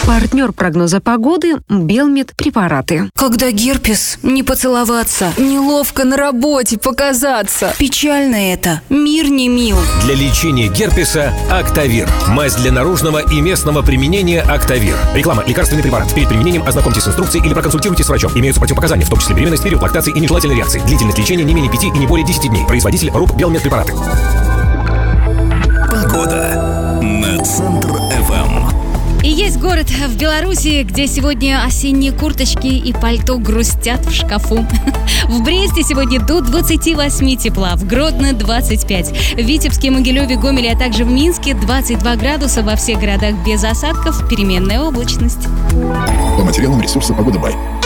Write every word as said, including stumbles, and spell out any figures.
Партнер прогноза погоды – Белмед препараты. Когда герпес, не поцеловаться, неловко на работе показаться. Печально это, мир не мил. Для лечения герпеса Актавир. Мазь для наружного и местного применения Актавир. Реклама. Лекарственный препарат. Перед применением ознакомьтесь с инструкцией или проконсультируйтесь с врачом. Имеются противопоказания, в том числе беременность, период лактации и нежелательной реакции. Длительность лечения не менее пяти и не более десяти дней. Производитель РУП Белмед препараты. Погода на Центр эф эм. И есть город в Беларуси, где сегодня осенние курточки и пальто грустят в шкафу. В Бресте сегодня до двадцати восьми тепла, в Гродно двадцать пять, в Витебске, Могилеве, Гомеле, а также в Минске двадцать два градуса, во всех городах без осадков, переменная облачность. По материалам ресурса «Погода Бай».